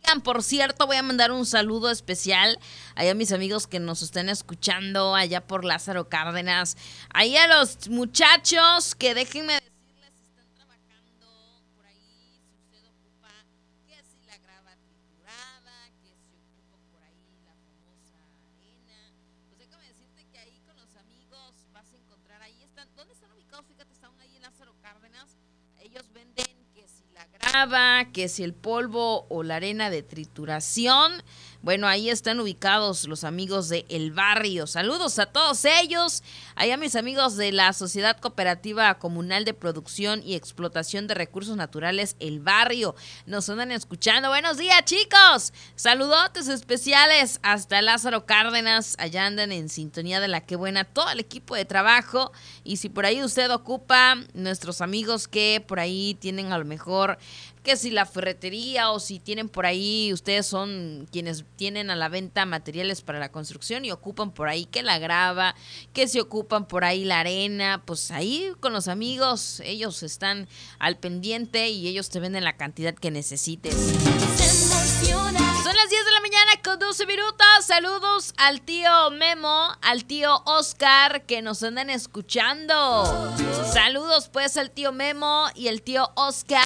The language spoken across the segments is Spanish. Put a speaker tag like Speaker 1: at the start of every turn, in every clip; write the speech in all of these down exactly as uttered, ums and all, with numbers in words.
Speaker 1: Por cierto, voy a mandar un saludo especial allá a mis amigos que nos están escuchando allá por Lázaro Cárdenas. Ahí a los muchachos que déjenme decirles, están trabajando por ahí. Si usted ocupa, que si la grava triturada, que si ocupa por ahí la famosa arena. Pues déjame decirte que ahí con los amigos vas a encontrar, ahí están. ¿Dónde están ubicados? Fíjate, están ahí en Lázaro Cárdenas. Ellos venden que si la grava, que si el polvo o la arena de trituración. Bueno, ahí están ubicados los amigos de El Barrio. Saludos a todos ellos. Allá mis amigos de la Sociedad Cooperativa Comunal de Producción y Explotación de Recursos Naturales El Barrio. Nos andan escuchando. Buenos días, chicos. Saludotes especiales hasta Lázaro Cárdenas. Allá andan en sintonía de la que buena todo el equipo de trabajo. Y si por ahí usted ocupa, nuestros amigos que por ahí tienen a lo mejor que si la ferretería o si tienen por ahí, ustedes son quienes tienen a la venta materiales para la construcción y ocupan por ahí que la grava, que se ocupan por ahí la arena, pues ahí con los amigos, ellos están al pendiente y ellos te venden la cantidad que necesites. Son las diez de la mañana con doce minutos. Saludos al tío Memo, al tío Oscar que nos andan escuchando. Saludos pues al tío Memo y el tío Oscar.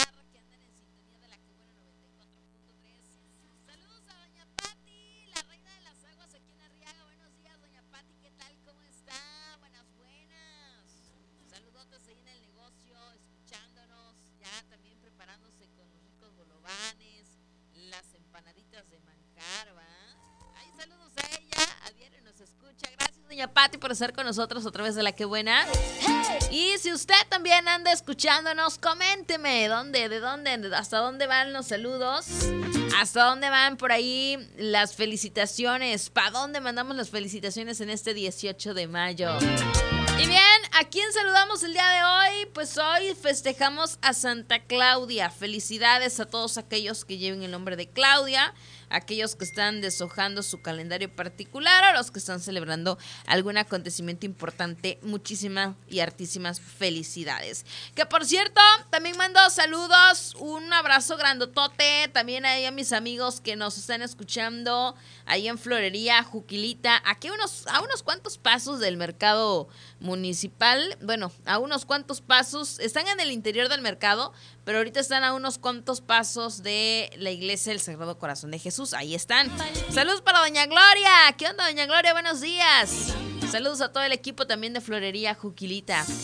Speaker 1: Doña Pati por estar con nosotros otra vez de la que buena. Y si usted también anda escuchándonos, coménteme dónde, de dónde, hasta dónde van los saludos, hasta dónde van por ahí las felicitaciones, para dónde mandamos las felicitaciones en este dieciocho de mayo. Y bien, ¿a quién saludamos el día de hoy? Pues hoy festejamos a Santa Claudia. Felicidades a todos aquellos que lleven el nombre de Claudia, aquellos que están deshojando su calendario particular o los que están celebrando algún acontecimiento importante. Muchísimas y hartísimas felicidades. Que por cierto, también mando saludos, un abrazo grandotote también ahí a mis amigos que nos están escuchando ahí en Florería Juquilita, aquí unos, a unos cuantos pasos del mercado municipal. Bueno, a unos cuantos pasos, están en el interior del mercado, pero ahorita están a unos cuantos pasos de la iglesia del Sagrado Corazón de Jesús. Ahí están. Saludos para doña Gloria. ¿Qué onda, doña Gloria? Buenos días. Saludos a todo el equipo también de Florería Juquilita.